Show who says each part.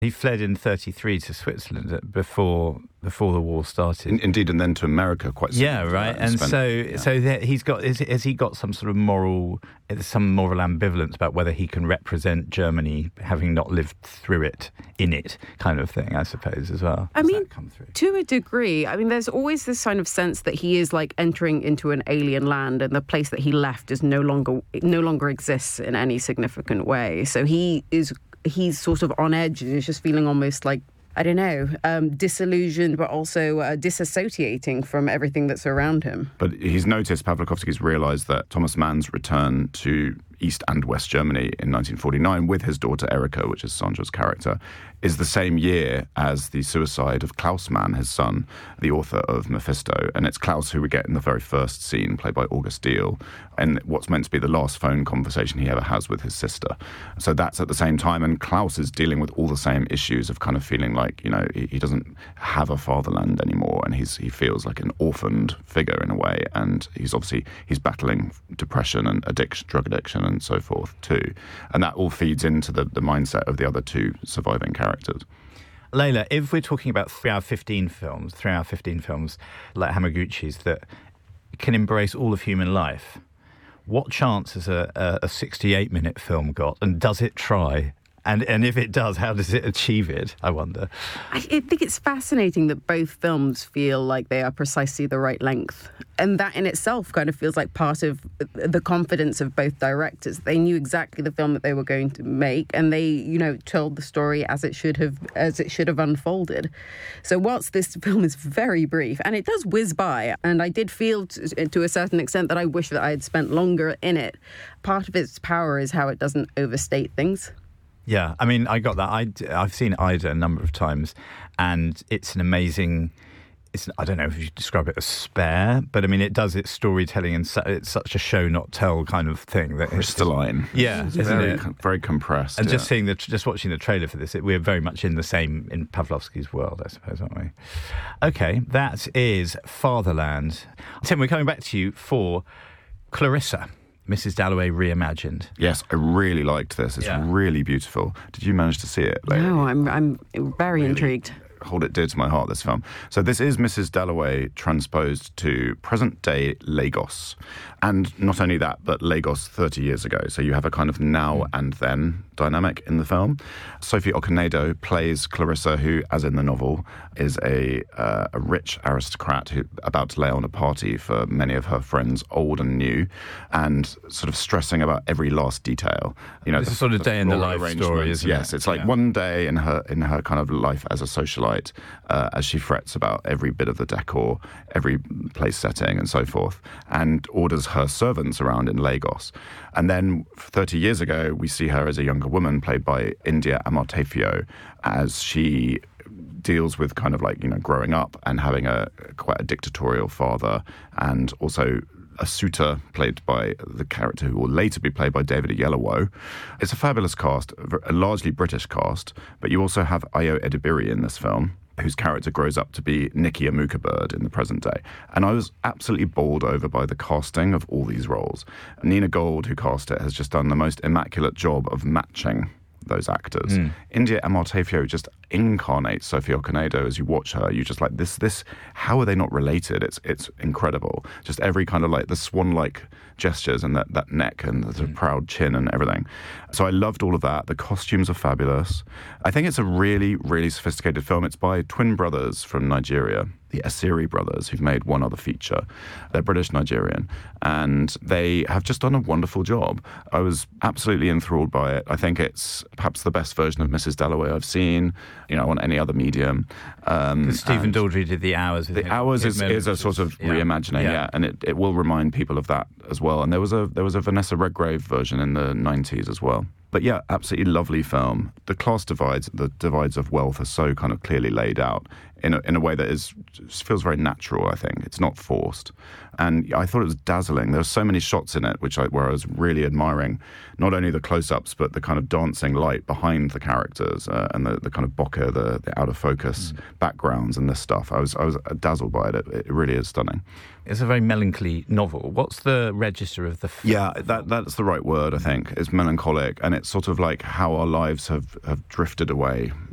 Speaker 1: He fled in 1933 to Switzerland before the war started.
Speaker 2: Indeed, and then to America quite soon.
Speaker 1: Yeah, right. And has he got some sort of moral ambivalence about whether he can represent Germany, having not lived through it, in it, kind of thing, I suppose, as well?
Speaker 3: I mean, to a degree. I mean, there's always this kind of sense that he is like entering into an alien land, and the place that he left is no longer exists in any significant way. So he's sort of on edge. He's just feeling almost like, I don't know, disillusioned, but also disassociating from everything that's around him.
Speaker 2: But he's noticed, Pawlikowski's realised that Thomas Mann's return to East and West Germany in 1949 with his daughter Erika, which is Sandra's character, is the same year as the suicide of Klaus Mann, his son, the author of Mephisto. And it's Klaus who we get in the very first scene, played by August Diehl, and what's meant to be the last phone conversation he ever has with his sister. So that's at the same time, and Klaus is dealing with all the same issues of kind of feeling like, he doesn't have a fatherland anymore, and he feels like an orphaned figure in a way, and he's battling depression and
Speaker 1: drug addiction
Speaker 2: and so forth too. And that all feeds into the mindset of the other two surviving characters.
Speaker 1: Layla, if we're talking about 3 hour 15 films like Hamaguchi's that can embrace all of human life, what chance has a 68-minute film got, and does it try? And if it does, how does it achieve it, I wonder?
Speaker 3: I think it's fascinating that both films feel like they are precisely the right length. And that in itself kind of feels like part of the confidence of both directors. They knew exactly the film that they were going to make, and they, told the story as it should have unfolded. So whilst this film is very brief, and it does whiz by, and I did feel to a certain extent that I wish that I had spent longer in it, part of its power is how it doesn't overstate things.
Speaker 1: Yeah, I mean, I got that. I've seen Ida a number of times, and it's an amazing... I don't know if you describe it as spare, but I mean, it does its storytelling, and it's such a show not tell kind of thing that
Speaker 2: crystalline.
Speaker 1: Yeah,
Speaker 2: very compressed.
Speaker 1: And just watching the trailer for this, we're very much in Pawlikowski's world, I suppose, aren't we? Okay, that is Fatherland. Tim, we're coming back to you for Clarissa, Mrs. Dalloway reimagined.
Speaker 2: Yes, I really liked this. It's really beautiful. Did you manage to see it?
Speaker 3: No, I'm very intrigued.
Speaker 2: Hold it dear to my heart, this film. So this is Mrs. Dalloway transposed to present-day Lagos. And not only that, but Lagos 30 years ago. So you have a kind of now and then dynamic in the film. Sophie Okonedo plays Clarissa, who, as in the novel, is a rich aristocrat who about to lay on a party for many of her friends, old and new, and sort of stressing about every last detail.
Speaker 1: It's a sort of day in the life story, isn't it?
Speaker 2: Yes, it's like one day in her kind of life as a socialite, as she frets about every bit of the decor, every place setting and so forth, and orders her servants around in Lagos. And then 30 years ago, we see her as a younger woman played by India Amartefio as she deals with kind of like, growing up and having quite a dictatorial father, and also a suitor played by the character who will later be played by David Oyelowo. It's a fabulous cast, a largely British cast, but you also have Ayo Edebiri in this film, whose character grows up to be Nikki Amuka-Bird in the present day. And I was absolutely bowled over by the casting of all these roles. Nina Gold, who cast it, has just done the most immaculate job of matching those actors. India Amartefio just incarnates Sophie Okonedo. As you watch her, you just like this. How are they not related? It's incredible. Just every kind of like the swan-like gestures and that neck and the sort of proud chin and everything. So I loved all of that. The costumes are fabulous. I think it's a really, really sophisticated film. It's by twin brothers from Nigeria, the Asiri brothers, who've made one other feature. They're British-Nigerian, and they have just done a wonderful job. I was absolutely enthralled by it. I think it's perhaps the best version of Mrs. Dalloway I've seen, on any other medium.
Speaker 1: Stephen Daldry did The Hours.
Speaker 2: The Hours is a sort of reimagining, and it will remind people of that as well. And there was a Vanessa Redgrave version in the 90s as well. But yeah, absolutely lovely film. The class divides, the divides of wealth are so kind of clearly laid out in a way that feels very natural, I think. It's not forced. And I thought it was dazzling. There were so many shots in it where I was really admiring not only the close-ups, but the kind of dancing light behind the characters and the kind of bokeh, the out-of-focus backgrounds and this stuff. I was dazzled by it. It really is stunning.
Speaker 1: It's a very melancholy novel. What's the register of the film?
Speaker 2: Yeah, that's the right word, I think. It's melancholic, and it's sort of like how our lives have drifted away